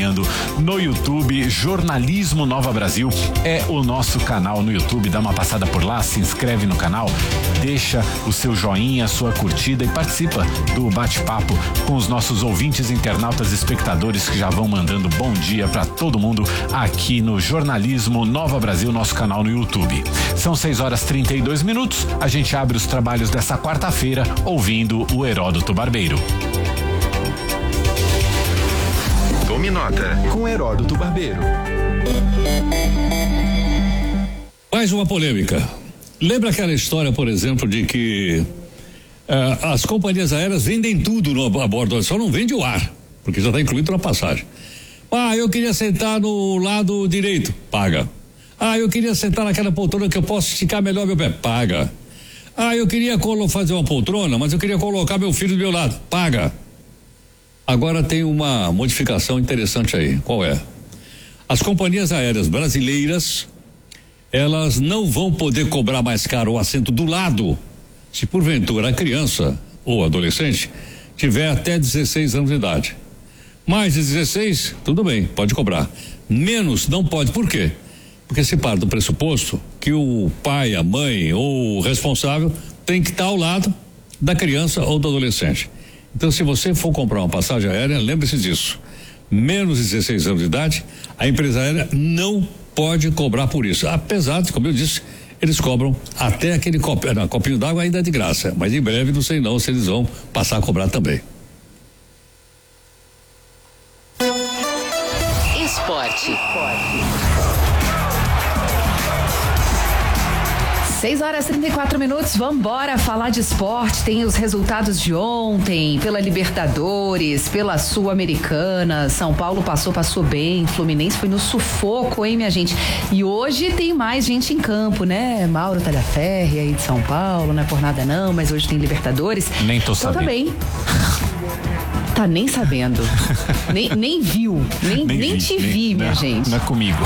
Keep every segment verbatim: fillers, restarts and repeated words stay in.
acompanhando no YouTube. Jornalismo Nova Brasil é o nosso canal no YouTube. Dá uma passada por lá, se inscreve no canal, deixa o seu joinha, a sua curtida e participa do bate-papo com os nossos ouvintes, internautas, espectadores que já vão mandando bom dia para todo mundo aqui no Jornalismo Nova Brasil, nosso canal no YouTube. São seis horas e trinta e dois minutos. A gente abre os trabalhos dessa quarta-feira ouvindo o Heródoto Barbeiro. Tome nota com Heródoto Barbeiro. Mais uma polêmica. Lembra aquela história, por exemplo, de que uh, as companhias aéreas vendem tudo no, a bordo, só não vende o ar, porque já está incluído na passagem. Ah, eu queria sentar no lado direito, paga. Ah, eu queria sentar naquela poltrona que eu posso esticar melhor meu pé, paga. Ah, eu queria fazer uma poltrona, mas eu queria colocar meu filho do meu lado, paga. Agora tem uma modificação interessante aí, qual é? As companhias aéreas brasileiras, elas não vão poder cobrar mais caro o assento do lado, se porventura a criança ou adolescente tiver até dezesseis anos de idade. Mais de dezesseis, tudo bem, pode cobrar. Menos não pode, por quê? Porque se parte do pressuposto que o pai, a mãe ou o responsável tem que estar ao lado da criança ou do adolescente. Então, se você for comprar uma passagem aérea, lembre-se disso. Menos de dezesseis anos de idade, a empresa aérea não pode cobrar por isso. Apesar de, como eu disse, eles cobram até aquele copinho, não, copinho d'água ainda é de graça, mas em breve não sei não se eles vão passar a cobrar também. Esporte. seis horas e trinta e quatro minutos, vamos embora falar de esporte. Tem os resultados de ontem, pela Libertadores, pela Sul-Americana. São Paulo passou, passou bem. Fluminense foi no sufoco, hein, minha gente? E hoje tem mais gente em campo, né? Mauro Talhaferri aí de São Paulo, não é por nada não, mas hoje tem Libertadores. Nem tô sabendo. Então tá bem. Tá nem sabendo. nem, nem viu. Nem, nem, nem vi, te nem, vi, minha não, gente. Não é comigo.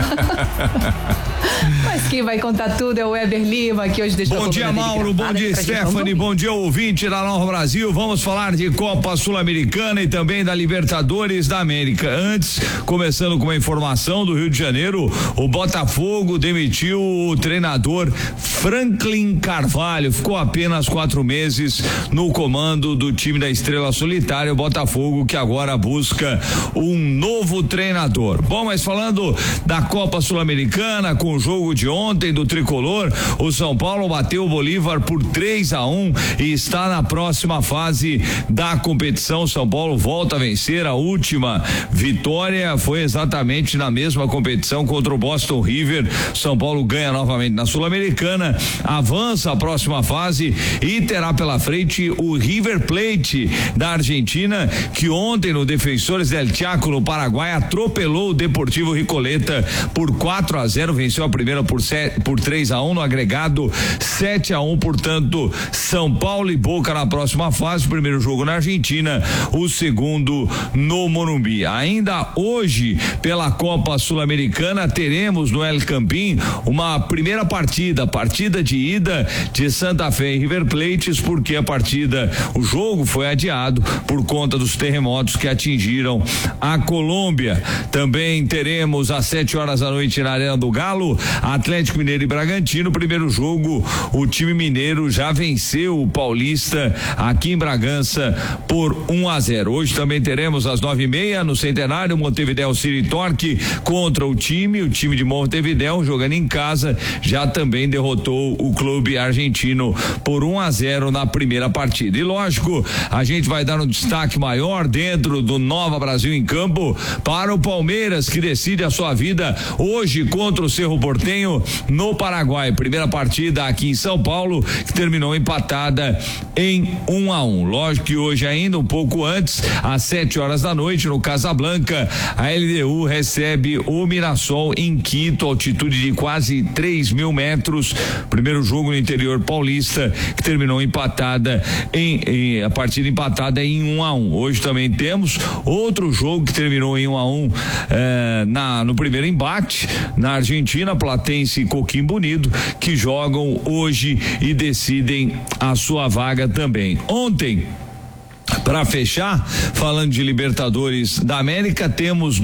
Mas quem vai contar tudo é o Weber Lima, que hoje deixou. Bom dia, Mauro. Bom dia, Stephanie. Bom dia, ouvinte da Nova Brasil. Vamos falar de Copa Sul-Americana e também da Libertadores da América. Antes, começando com uma informação do Rio de Janeiro, o Botafogo demitiu o treinador Franklin Carvalho. Ficou apenas quatro meses no comando do time da Estrela Solitária. O Botafogo que agora busca um novo treinador. Bom, mas falando da Copa Sul-Americana, com o jogo de ontem do Tricolor, o São Paulo bateu o Bolívar por três a um e está na próxima fase da competição. São Paulo volta a vencer. A última vitória foi exatamente na mesma competição contra o Boston River. São Paulo ganha novamente na Sul-Americana, avança a próxima fase e terá pela frente o River Plate da Argentina, que ontem no Defensores del Chaco no Paraguai atropelou o Deportivo Ricoleta por quatro a zero, venceu a primeira por sete, por três a um no agregado sete a um, portanto, São Paulo e Boca na próxima fase, o primeiro jogo na Argentina, o segundo no Morumbi. Ainda hoje, pela Copa Sul-Americana, teremos no El Campín uma primeira partida, partida de ida de Santa Fé e River Plate, porque a partida, o jogo foi adiado por conta dos terremotos que atingiram a Colômbia. Também teremos às sete horas da noite na Arena do Galo, Atlético Mineiro e Bragantino. Primeiro jogo, o time mineiro já venceu o Paulista aqui em Bragança por um a zero. Hoje também teremos às nove e meia no Centenário, Montevidéu City Torque contra o time, o time de Montevidéu jogando em casa, já também derrotou o clube argentino por um a zero na primeira partida. E lógico, a gente vai dar um destaque maior dentro do Nova Brasil em Campo para o Palmeiras, que decide a sua vida hoje contra o Cerro Porteño no Paraguai. Primeira partida aqui em São Paulo, que terminou empatada em um a um. Lógico que hoje ainda, um pouco antes, às sete horas da noite, no Casablanca, a L D U recebe o Mirassol em Quito, altitude de quase três mil metros. Primeiro jogo no interior paulista, que terminou empatada em, em a partida empatada em um a um. Hoje também temos outro jogo que terminou em um a um eh, na no primeiro embate na Argentina, Platense e Coquimbo Unido, que jogam hoje e decidem a sua vaga também. Ontem, para fechar, falando de Libertadores da América, temos